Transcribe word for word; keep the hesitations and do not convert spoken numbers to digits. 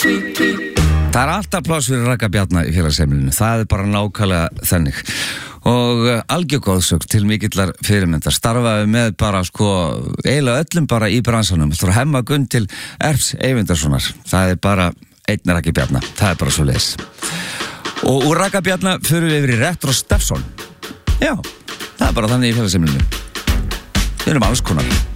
Það er alltaf pláss fyrir Ragga Bjarna í félagsheimilinu, það er bara nákvæmlega þannig. Og algjör góðsögn til mikillar fyrirmyndar, starfaði með bara sko eiginlega öllum bara í bransanum, frá Hemma Gunn til Erps Eyvindarssonar. Það er bara einn Raggi Bjarna, það er bara svo leis. Og úr Ragga Bjarna förum við yfir í Retro Steffson. Já, það er bara þannig í félagsheimilinu. Við erum alls konar.